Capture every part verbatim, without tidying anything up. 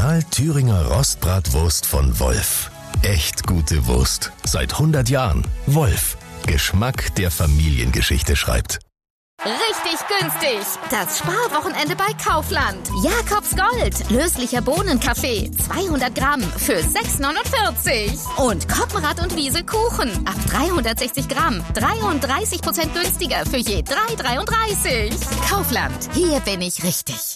Original Thüringer Rostbratwurst von Wolf. Echt gute Wurst. Seit hundert Jahren. Wolf. Geschmack, der Familiengeschichte schreibt. Richtig günstig. Das Sparwochenende bei Kaufland. Jakobs Gold. Löslicher Bohnenkaffee. zweihundert Gramm für sechs neunundvierzig. Und Koppenrad und Wiese Kuchen. Ab dreihundertsechzig Gramm. dreiunddreißig Prozent günstiger für je drei dreiunddreißig. Kaufland. Hier bin ich richtig.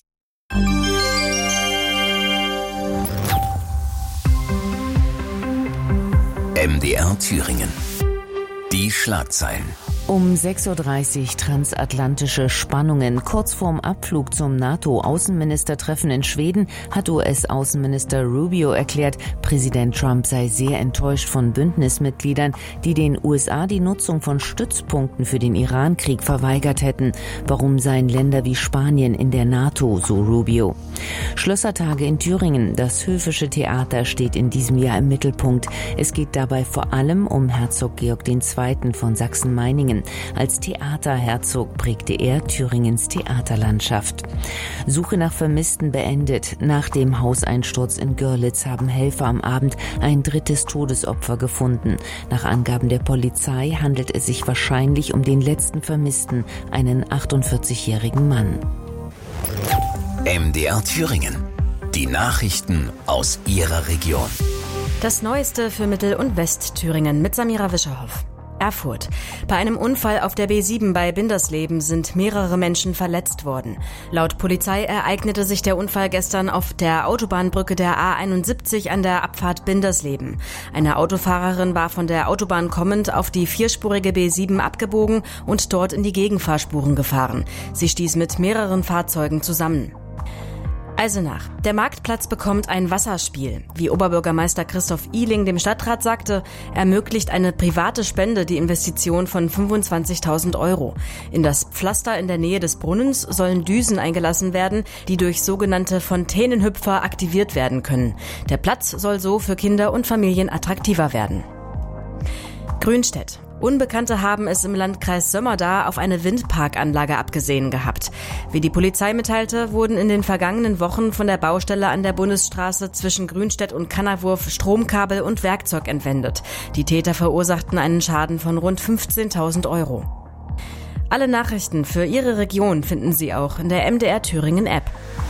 M D R Thüringen. Die Schlagzeilen. Um sechs Uhr dreißig transatlantische Spannungen. Kurz vorm Abflug zum NATO-Außenministertreffen in Schweden hat U S-Außenminister Rubio erklärt, Präsident Trump sei sehr enttäuscht von Bündnismitgliedern, die den U S A die Nutzung von Stützpunkten für den Iran-Krieg verweigert hätten. Warum seien Länder wie Spanien in der NATO, so Rubio. Schlössertage in Thüringen. Das Höfische Theater steht in diesem Jahr im Mittelpunkt. Es geht dabei vor allem um Herzog Georg der Zweite. von Sachsen-Meiningen. Als Theaterherzog prägte er Thüringens Theaterlandschaft. Suche nach Vermissten beendet. Nach dem Hauseinsturz in Görlitz haben Helfer am Abend ein drittes Todesopfer gefunden. Nach Angaben der Polizei handelt es sich wahrscheinlich um den letzten Vermissten, einen achtundvierzigjährigen Mann. M D R Thüringen. Die Nachrichten aus Ihrer Region. Das Neueste für Mittel- und Westthüringen mit Samira Wischerhoff. Erfurt. Bei einem Unfall auf der B sieben bei Bindersleben sind mehrere Menschen verletzt worden. Laut Polizei ereignete sich der Unfall gestern auf der Autobahnbrücke der A einundsiebzig an der Abfahrt Bindersleben. Eine Autofahrerin war von der Autobahn kommend auf die vierspurige B sieben abgebogen und dort in die Gegenfahrspuren gefahren. Sie stieß mit mehreren Fahrzeugen zusammen. Eisenach. Der Marktplatz bekommt ein Wasserspiel. Wie Oberbürgermeister Christoph Ihling dem Stadtrat sagte, ermöglicht eine private Spende die Investition von fünfundzwanzigtausend Euro. In das Pflaster in der Nähe des Brunnens sollen Düsen eingelassen werden, die durch sogenannte Fontänenhüpfer aktiviert werden können. Der Platz soll so für Kinder und Familien attraktiver werden. Grünstedt. Unbekannte haben es im Landkreis Sömmerda auf eine Windparkanlage abgesehen gehabt. Wie die Polizei mitteilte, wurden in den vergangenen Wochen von der Baustelle an der Bundesstraße zwischen Grünstedt und Kannerwurf Stromkabel und Werkzeug entwendet. Die Täter verursachten einen Schaden von rund fünfzehntausend Euro. Alle Nachrichten für Ihre Region finden Sie auch in der M D R Thüringen App.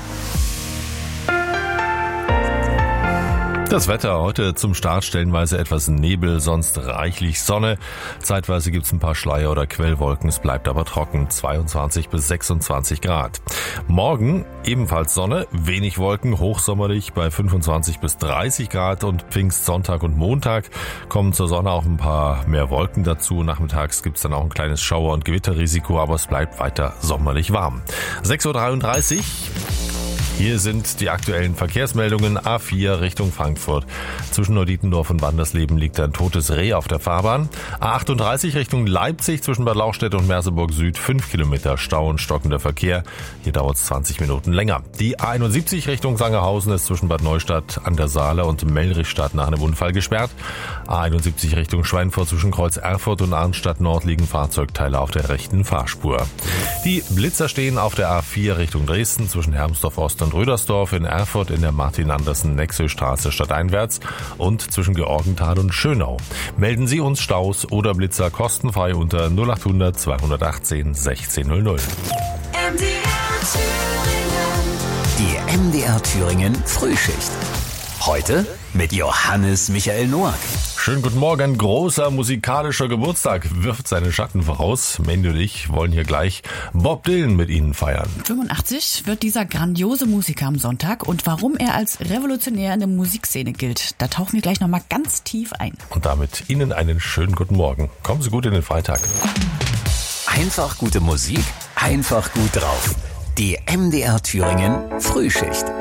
Das Wetter heute zum Start stellenweise etwas Nebel, sonst reichlich Sonne. Zeitweise gibt's ein paar Schleier oder Quellwolken, es bleibt aber trocken, zweiundzwanzig bis sechsundzwanzig Grad. Morgen ebenfalls Sonne, wenig Wolken, hochsommerlich bei fünfundzwanzig bis dreißig Grad und Pfingstsonntag und Montag kommen zur Sonne auch ein paar mehr Wolken dazu. Nachmittags gibt's dann auch ein kleines Schauer- und Gewitterrisiko, aber es bleibt weiter sommerlich warm. sechs Uhr dreiunddreißig. Hier sind die aktuellen Verkehrsmeldungen. A vier Richtung Frankfurt. Zwischen Neudietendorf und Wandersleben liegt ein totes Reh auf der Fahrbahn. A achtunddreißig Richtung Leipzig zwischen Bad Lauchstädt und Merseburg Süd. fünf Kilometer Stau und stockender Verkehr. Hier dauert es zwanzig Minuten länger. Die A einundsiebzig Richtung Sangerhausen ist zwischen Bad Neustadt an der Saale und Mellrichstadt nach einem Unfall gesperrt. A einundsiebzig Richtung Schweinfurt zwischen Kreuz Erfurt und Arnstadt Nord liegen Fahrzeugteile auf der rechten Fahrspur. Die Blitzer stehen auf der A vier Richtung Dresden zwischen Hermsdorf Ost und Rödersdorf, in Erfurt in der Martin-Andersen-Nexö-Straße stadteinwärts und zwischen Georgenthal und Schönau. Melden Sie uns Staus oder Blitzer kostenfrei unter null achthundert zweihundertachtzehn sechzehn null null. M D R Thüringen. Die M D R Thüringen Frühschicht. Heute mit Johannes Michael Noack. Schönen guten Morgen. Großer musikalischer Geburtstag wirft seine Schatten voraus. Mandy und ich wollen hier gleich Bob Dylan mit Ihnen feiern. fünfundachtzig wird dieser grandiose Musiker am Sonntag und warum er als Revolutionär in der Musikszene gilt, da tauchen wir gleich nochmal ganz tief ein. Und damit Ihnen einen schönen guten Morgen. Kommen Sie gut in den Freitag. Einfach gute Musik, einfach gut drauf. Die M D R Thüringen Frühschicht.